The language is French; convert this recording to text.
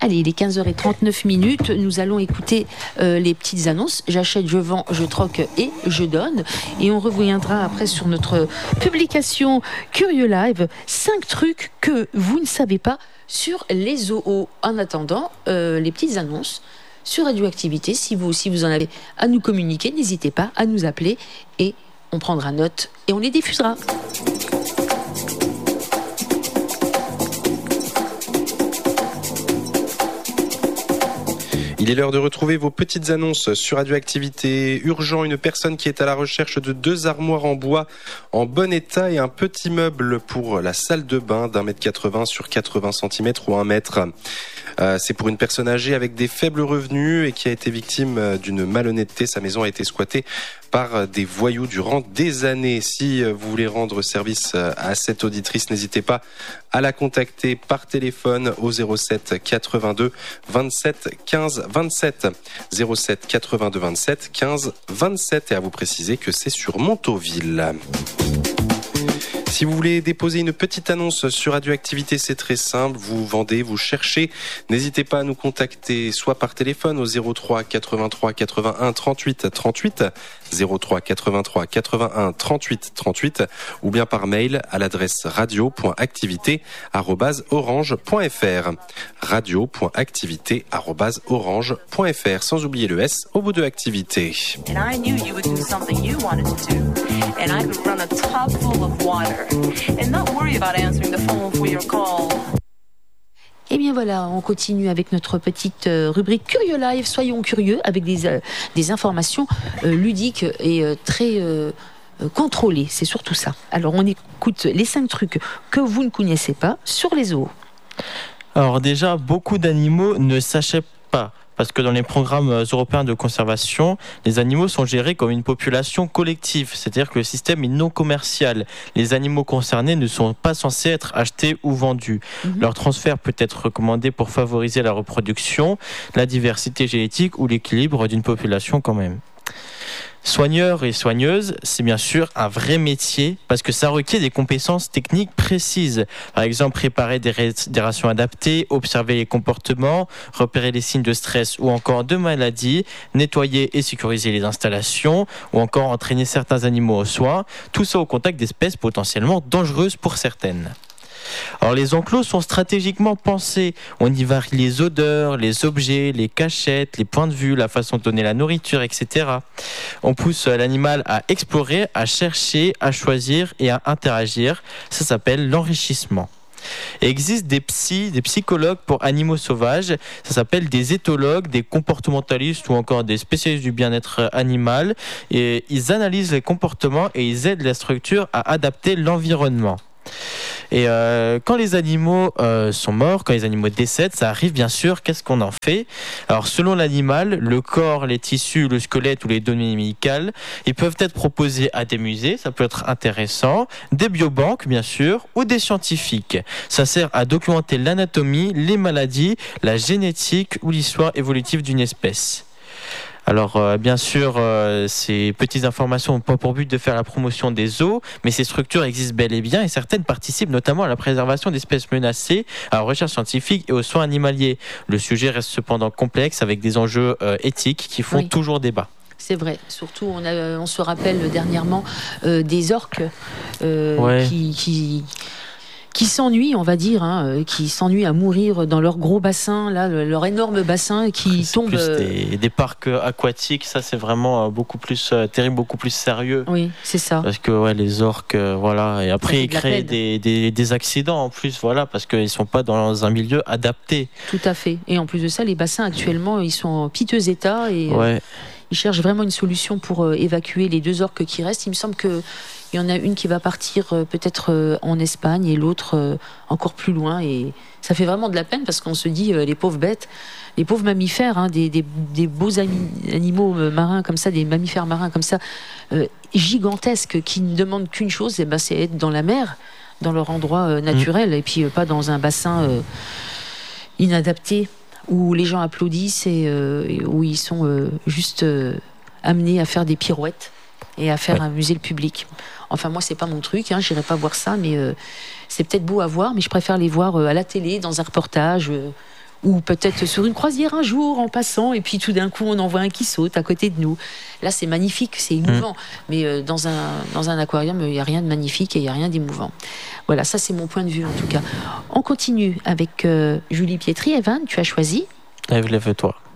Allez, il est 15h39. Nous allons écouter les petites annonces. J'achète, je vends, je troque et je donne. Et on reviendra après sur notre publication Curieux Live. 5 trucs que vous ne savez pas sur les zoos. En attendant, les petites annonces sur Radioactivité. Si vous en avez à nous communiquer, n'hésitez pas à nous appeler et on prendra note et on les diffusera. Il est l'heure de retrouver vos petites annonces sur Radioactivité. Urgent, une personne qui est à la recherche de 2 armoires en bois en bon état et un petit meuble pour la salle de bain d'1,80 m sur 80 cm ou 1 mètre. C'est pour une personne âgée avec des faibles revenus et qui a été victime d'une malhonnêteté. Sa maison a été squattée par des voyous durant des années. Si vous voulez rendre service à cette auditrice, n'hésitez pas à la contacter par téléphone au 07 82 27 15 27. 07 82 27 15 27 et à vous préciser que c'est sur Montauville. Si vous voulez déposer une petite annonce sur Radioactivité, c'est très simple. Vous vendez, vous cherchez. N'hésitez pas à nous contacter soit par téléphone au 03 83 81 38 38, 03 83 81 38 38 ou bien par mail à l'adresse radio.activité@orange.fr. radio.activité@orange.fr sans oublier le S au bout de activité. And I knew you would do something you wanted to do. And I could run a tub full of water and not worry about answering the phone for your call. Et bien voilà, on continue avec notre petite rubrique Curieux Live. Soyons curieux avec des informations ludiques et très contrôlées. C'est surtout ça. Alors on écoute les 5 trucs que vous ne connaissez pas sur les zoos. Alors déjà, beaucoup d'animaux ne s'achètent pas. Parce que dans les programmes européens de conservation, les animaux sont gérés comme une population collective, c'est-à-dire que le système est non commercial. Les animaux concernés ne sont pas censés être achetés ou vendus. Leur transfert peut être recommandé pour favoriser la reproduction, la diversité génétique ou l'équilibre d'une population quand même. Soigneur et soigneuse, c'est bien sûr un vrai métier parce que ça requiert des compétences techniques précises. Par exemple, préparer des rations adaptées, observer les comportements, repérer les signes de stress ou encore de maladie, nettoyer et sécuriser les installations ou encore entraîner certains animaux aux soins. Tout ça au contact d'espèces potentiellement dangereuses pour certaines. Alors les enclos sont stratégiquement pensés. On y varie les odeurs, les objets, les cachettes, les points de vue, la façon de donner la nourriture, etc. On pousse l'animal à explorer, à chercher, à choisir et à interagir. Ça s'appelle l'enrichissement. Il existe des psychologues pour animaux sauvages, ça s'appelle des éthologues, des comportementalistes ou encore des spécialistes du bien-être animal. Et ils analysent les comportements et ils aident la structure à adapter l'environnement. Et quand les animaux sont morts, quand les animaux décèdent, ça arrive bien sûr, qu'est-ce qu'on en fait ? Alors selon l'animal, le corps, les tissus, le squelette ou les données médicales, ils peuvent être proposés à des musées, ça peut être intéressant, des biobanques bien sûr, ou des scientifiques. Ça sert à documenter l'anatomie, les maladies, la génétique ou l'histoire évolutive d'une espèce. Alors bien sûr, ces petites informations n'ont pas pour but de faire la promotion des zoos, mais ces structures existent bel et bien et certaines participent notamment à la préservation d'espèces menacées, à la recherche scientifique et aux soins animaliers. Le sujet reste cependant complexe avec des enjeux éthiques qui font toujours débat. C'est vrai, surtout on se rappelle dernièrement des orques qui s'ennuient, on va dire, qui s'ennuient à mourir dans leur gros bassin, là, leur énorme bassin qui tombe. Plus des parcs aquatiques, ça c'est vraiment beaucoup plus terrible, beaucoup plus sérieux. Oui, c'est ça. Parce que les orques, voilà, et après ils créent des accidents en plus, voilà, parce qu'ils sont pas dans un milieu adapté. Tout à fait. Et en plus de ça, les bassins actuellement, ils sont en piteux état et ils cherchent vraiment une solution pour évacuer les 2 orques qui restent. Il me semble que il y en a une qui va partir peut-être en Espagne et l'autre encore plus loin. Et ça fait vraiment de la peine parce qu'on se dit, les pauvres bêtes, les pauvres mammifères, des beaux animaux marins comme ça, des mammifères marins comme ça, gigantesques, qui ne demandent qu'une chose, c'est être dans la mer, dans leur endroit naturel, et puis pas dans un bassin inadapté où les gens applaudissent et où ils sont juste amenés à faire des pirouettes et à faire amuser le public. Enfin, moi, c'est pas mon truc, j'irai pas voir ça, mais c'est peut-être beau à voir, mais je préfère les voir à la télé, dans un reportage, ou peut-être sur une croisière un jour en passant, et puis tout d'un coup on en voit un qui saute à côté de nous. Là c'est magnifique, c'est émouvant, mais dans un aquarium il n'y a rien de magnifique et il n'y a rien d'émouvant. Voilà, ça c'est mon point de vue en tout cas. On continue avec Julie Pietri. Evan, tu as choisi? Lève-toi.